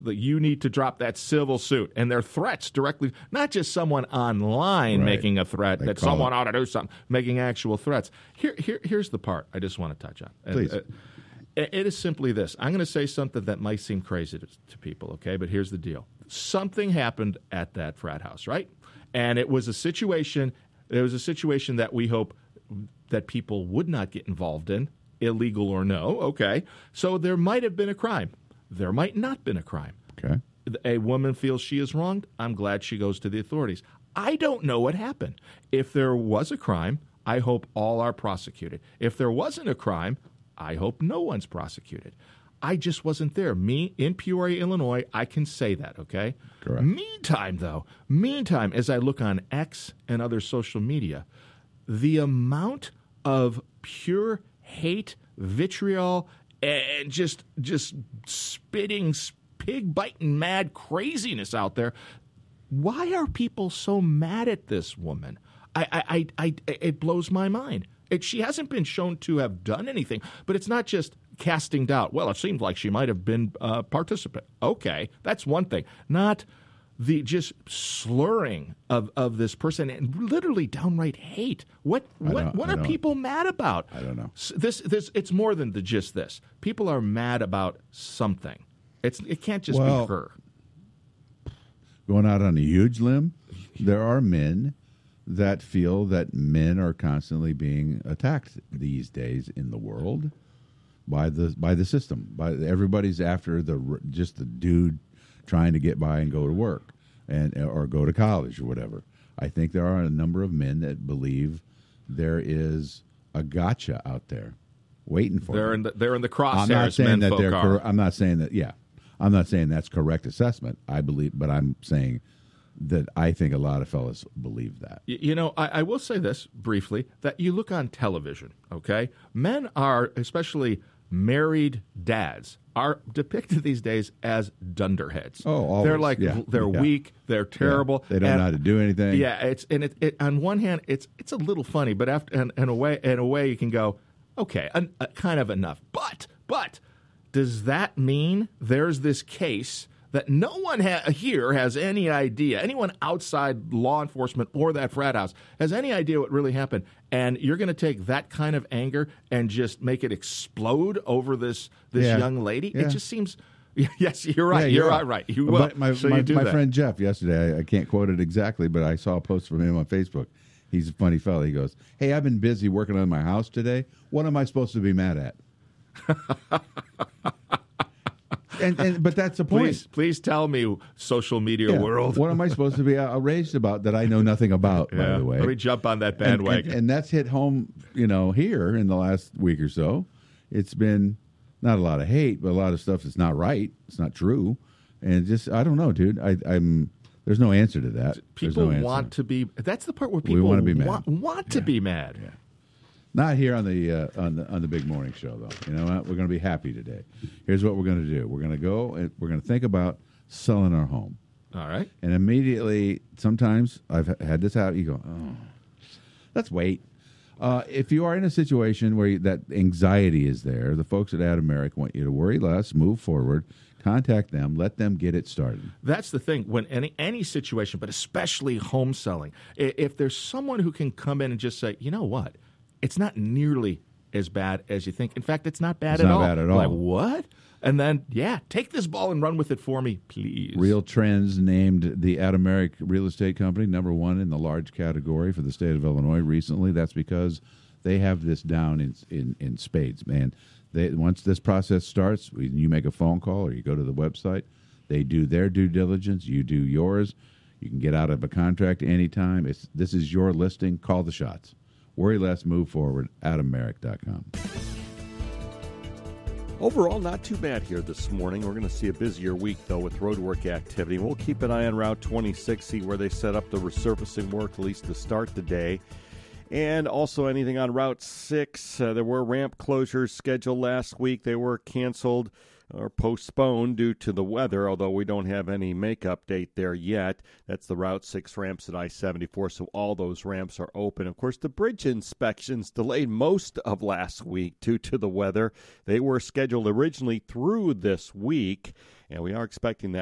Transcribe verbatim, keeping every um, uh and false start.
that you need to drop that civil suit. And they're threats directly, not just someone online Right. making a threat They that call someone it. ought to do something, making actual threats. Here, here, here's the part I just want to touch on. And, Please. uh, it it is simply this. I'm going to say something that might seem crazy to, to people, okay? But here's the deal. Something happened at that frat house, right? And it was a situation, it was a situation that we hope that people would not get involved in, illegal or no, okay? So there might have been a crime. There might not have been a crime. Okay. A woman feels she is wronged. I'm glad she goes to the authorities. I don't know what happened. If there was a crime, I hope all are prosecuted. If there wasn't a crime, I hope no one's prosecuted. I just wasn't there. Me, in Peoria, Illinois, I can say that, okay? Correct. Meantime, though, meantime, as I look on X and other social media, the amount of pure hate, vitriol, and just just spitting, pig-biting, mad craziness out there. Why are people so mad at this woman? I, I, I, I it blows my mind. It, she hasn't been shown to have done anything, but it's not just casting doubt. Well, it seems like she might have been a participant. Okay, that's one thing. Not the just slurring of, of this person and literally downright hate. What what what I are don't- people mad about? I don't know. S- This this it's more than the just this. People are mad about something. It's it can't just Well, be her. Going out on a huge limb, there are men that feel that men are constantly being attacked these days in the world by the by the system. By everybody's after the r- just the dude trying to get by and go to work and or go to college or whatever. I think there are a number of men that believe there is a gotcha out there waiting for They're them. in the they're in the I'm not crosshairs. saying Men that folk they're. are. Cor- I'm not saying that. Yeah, I'm not saying that's correct assessment. I believe, but I'm saying that I think a lot of fellas believe that. Y- You know, I, I will say this briefly, that you look on television, okay? Men are, especially married dads, are depicted these days as dunderheads. Oh, always, They're like, yeah, they're yeah. weak, they're terrible. They don't and- know how to do anything. Yeah, it's and it, it on one hand, it's it's a little funny, but after in, in a way, in a way, you can go, okay, an, uh, kind of enough. But but does that mean there's this case that no one ha- here has any idea, anyone outside law enforcement or that frat house has any idea what really happened, and you're going to take that kind of anger and just make it explode over this this Yeah. young lady? Yeah. It just seems. Yes, you're right. Yeah, you're you're right. right. right. You But will. my so my, you do my that. friend Jeff yesterday, I, I can't quote it exactly, but I saw a post from him on Facebook. He's a funny fellow. He goes, "Hey, I've been busy working on my house today. What am I supposed to be mad at?" and, and but that's the point. Please, please tell me, social media Yeah. world. What am I supposed to be outraged about that I know nothing about? By Yeah. the way, Let me jump on that And- and, bandwagon. and that's hit home. You know, here in the last week or so, it's been not a lot of hate, but a lot of stuff that's not right. It's not true, and just I don't know, dude. I, I'm there's no answer to that. There's People no answer. want to be. That's the part where We people wanna be mad. want, want to be mad. Not here on the uh, on the on the big morning show, though. You know what? We're going to be happy today. Here's what we're going to do. We're going to go and we're going to think about selling our home. All right. And immediately, sometimes I've had this out. You go, oh, let's wait. Uh, if you are in a situation where you, that anxiety is there, the folks at Adameric want you to worry less, move forward, contact them, let them get it started. That's the thing. When any any situation, but especially home selling, i- if there's someone who can come in and just say, you know what, it's not nearly as bad as you think. In fact, it's not bad It's at not all. bad at all. Like what? And then, yeah, take this ball and run with it for me, please. Real Trends named the Adameric Real Estate Company number one in the large category for the state of Illinois recently. That's because they have this down in in, in spades, man. They, once this process starts, you make a phone call or you go to the website. They do their due diligence. You do yours. You can get out of a contract anytime. It's, this is your listing. Call the shots. Worry less, move forward. Adameric dot com. Overall, not too bad here this morning. We're going to see a busier week, though, with roadwork activity. We'll keep an eye on Route twenty-six, see where they set up the resurfacing work, at least to start the day. And also anything on Route six. Uh, there were ramp closures scheduled last week. They were canceled or postponed due to the weather, although we don't have any makeup date there yet. That's the Route six ramps at I seventy-four, so all those ramps are open. Of course, the bridge inspections delayed most of last week due to the weather. They were scheduled originally through this week, And we are expecting that.